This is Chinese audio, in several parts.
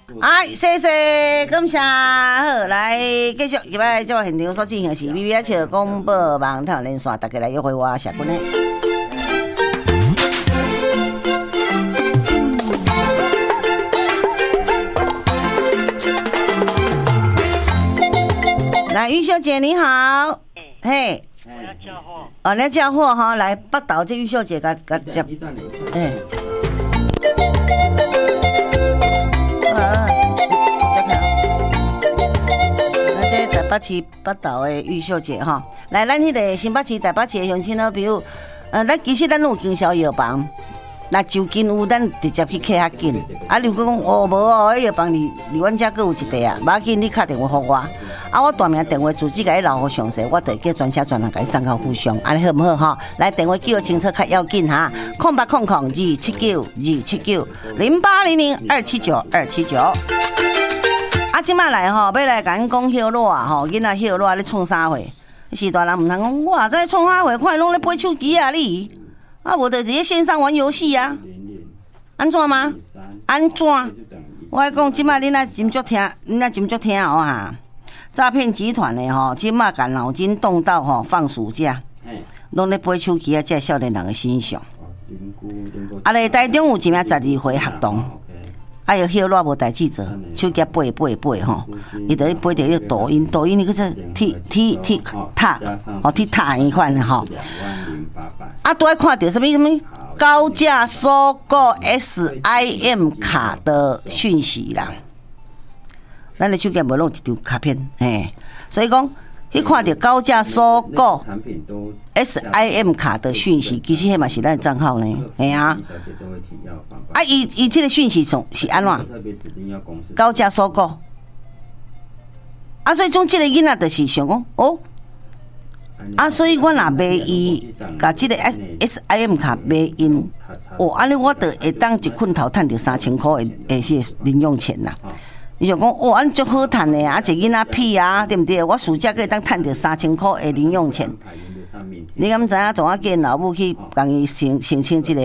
谢谢，感谢。好，来继续入来这现场所进行的是 BBH 广播网台连线，大家来约会我谢君呢。来，玉秀姐你好，嘿， 我要叫货。 哦，你要叫货哈，来北投这玉秀姐甲接，哎。台北市北投的玉秀姐哈，来，咱迄个新北市台北市的乡亲好朋友，咱其实咱有经销药房，那就近有，咱直接去客较紧。啊，如果讲无迄药房离阮遮阁有一地啊，无要紧，你打电话给我，啊，我大名电话自己甲伊留好详细，我就叫专车专人甲伊送到府上，安尼好唔好哈？来，电话叫清楚较要紧哈，0800-279-279，0800-279-279。啊，即摆来吼，要来甲咱讲歇热吼，囡仔歇热咧创啥货？是大人毋通讲，我在创啥货？看拢咧飞手机啊你！啊，无就直接线上玩游戏啊？安怎吗？安怎？我来讲，即摆恁仔真足听，恁仔真足听哦哈！诈骗集团的吼，即摆甲脑筋动到吼放暑假，拢咧飞手机啊，这少年人的身上。啊咧，台中有一名12岁学童。啊，有歇热无代志做，手机背吼，伊就背着迄个抖音迄个是 TikTok 哦 TikTok 迄款的吼。啊，都爱看到什么高价收购 SIM 卡的讯息啦。咱的手机无弄一张卡片，嘿，所以讲，迄看到高价收购 SIM 卡的讯息，其实迄嘛是咱的账号呢，嘿啊。啊，伊这个讯息是安怎？高价收购。啊，所以种这个囡仔就是想讲，哦，啊，所以我若买伊，甲这个 SIM 卡买因，哦，安尼我就会当一困头赚到3000块的迄个零用钱啦。你想讲，哦，安足好赚的啊，一囡仔屁啊，对不对？我暑假可以当赚到3000块的零用钱。你敢知影？从我叫老母去帮伊申请这个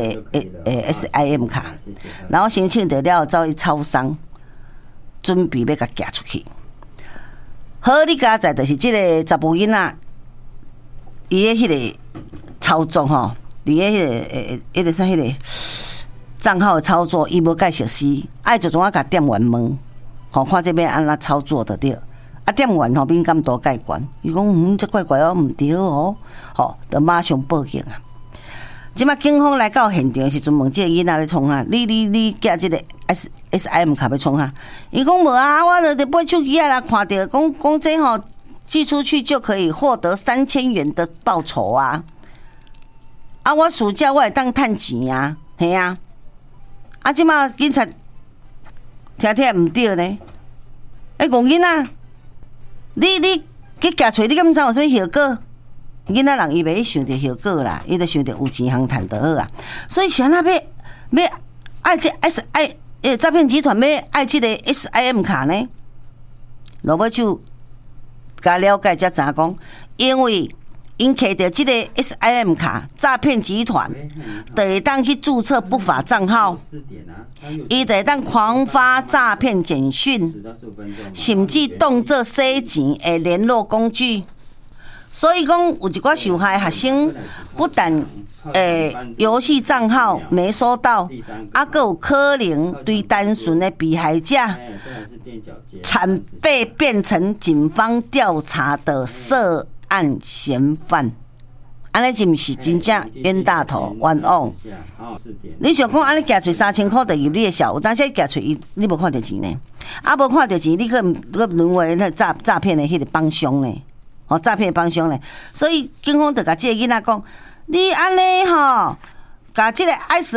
SIM 卡，然后申请得了，走去超商，准备要甲寄出去。好，你家在就是这个查甫囡仔，伊的迄个操作吼，伊的迄个啥迄个账号的操作，伊无介熟悉，爱就从我甲店员问，吼，看这边安怎操作得对。啊，店员吼敏感度介悬，伊讲这怪怪哦，毋对哦，吼，就马上报警啊！即摆警方来到现场的时阵，问这个囡仔咧创啥？你寄这个 SIM 卡要创啥？伊讲无啊，我就买手机啊啦，看到讲这吼寄出去就可以获得3000元的报酬啊！啊，我暑假我会当趁钱啊，嘿啊！啊，即摆警察听毋对呢？讲囡仔。你去寄找你敢毋知有啥物效果？囡仔人伊袂想着效果啦，伊就想着有钱通趁就好啊。所以谁那要爱这 诈骗集团要爱这个 SIM 卡呢？罗尾就甲了解才知讲，因为因摕到这个 SIM 卡，诈骗集团就会当去注册不法账号，伊就会当狂发诈骗简讯，甚至当作洗钱的联络工具。所以讲，有一寡受害学生不但游戏账号没收到，还有可能对单纯的被害者惨被变成警方调查的涉案嫌犯。安尼是毋是真正冤大头冤枉？你想讲安尼寄出3000块就入你的小，有当时寄出伊，你无看到钱呢？啊，无看到钱，你可沦为那诈骗的迄个帮凶呢？哦，诈骗帮凶呢？所以警方就甲这个囡仔讲，你安尼吼，甲这个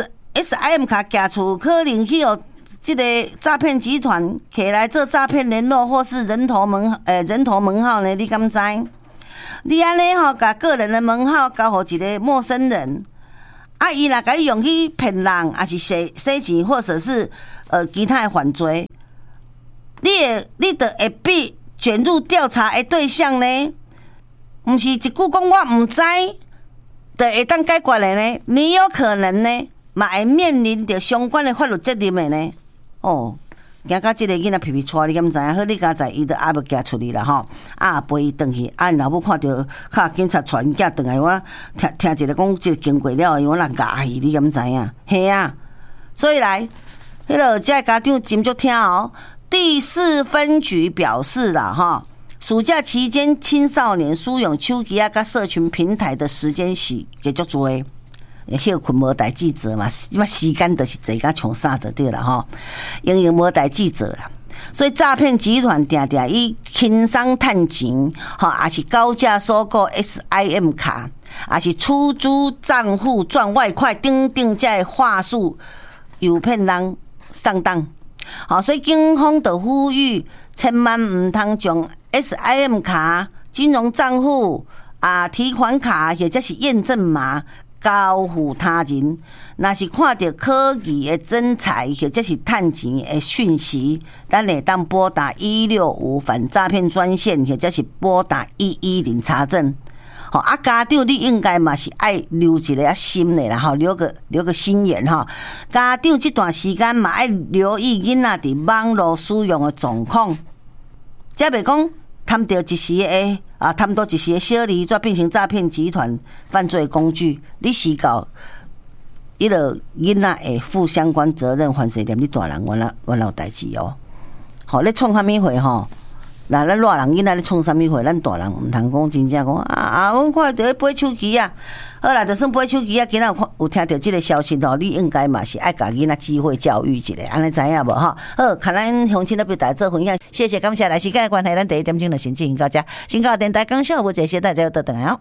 SIM 卡寄出，可能去有这个诈骗集团起来做诈骗联络，或是人头门号呢？你敢知？你安尼吼，甲个人的门号交互一个陌生人，啊，伊若甲伊用去骗人，还是洗钱，或者是其他的犯罪，你就会被卷入调查的对象呢？毋是一句讲我毋知，就会当解决的呢？你有可能呢，嘛会面临着相关的法律责任的呢？哦， 行到即个囡仔皮皮带，你敢知影？好，你敢知伊就还要行出去啦吼，陪伊转去。因老母看到靠警察带因囝转来，我听一个讲，即个经过了，因为人咬伊，你敢知影？嘿啊！所以来，迄个这家长真足听哦。第4分局表示啦，哈，暑假期间青少年使用手机甲社群平台的时间是也足多。休困无代志做嘛，时间就是坐甲冲啥就对啦吼，因无代志做啦，所以诈骗集团定定以轻松趁钱，吼，也是高价收购 SIM 卡，也是出租账户赚外快，等等这话术诱骗人上当。好，所以警方就呼吁，千万唔通将 SIM 卡、金融账户提款卡或者是验证码交付他人，若是看到可疑的真财或者是趁钱的讯息，咱会当拨打165反诈骗专线，或者是拨打110查证。好，家长你应该嘛是爱留一个心的啦，留个心眼哈。家长这段时间嘛爱留意囡仔伫网络使用的状况，才袂讲贪到一时的贪到一时的小利，再变成诈骗集团犯罪工具。你时到，伊个囡仔会负相关责任，还是连你大人原来有代志哦。好，你创啥物货吼？咱热人囡仔咧创啥物货，咱大人毋通讲真正讲阮看到买手机啊，好啦，就算买手机啊，今仔有听到即个消息吼，你应该嘛是爱甲囡仔机会教育一下，安尼知影无吼？好，看咱乡亲咧表达做分享，谢谢感谢来时间的关系，咱第一点钟就先进行到这，先到电台讲笑，无这些大家要倒转来哦。